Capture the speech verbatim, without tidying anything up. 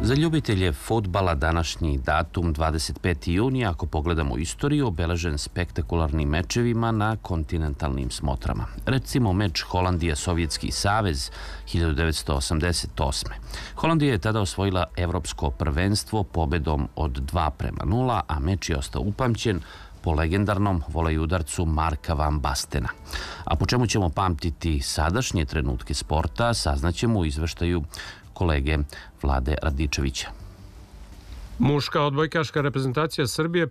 Za ljubitelje fudbala današnji datum dvadeset peti juni, ako pogledamo istoriju, obeležen spektakularnim mečevima na kontinentalnim smotrama. Recimo meč Holandija-Sovjetski savez hiljadu devetsto osamdeset osme. Holandija je tada osvojila evropsko prvenstvo pobedom od dva prema nula, a meč je ostao upamćen po legendarnom volej-udarcu Marka Van Bastena. A po čemu ćemo pamtiti sadašnje trenutke sporta, saznaćemo u izveštaju kolege Vlade Radičevića. Muška odbojkaška reprezentacija Srbije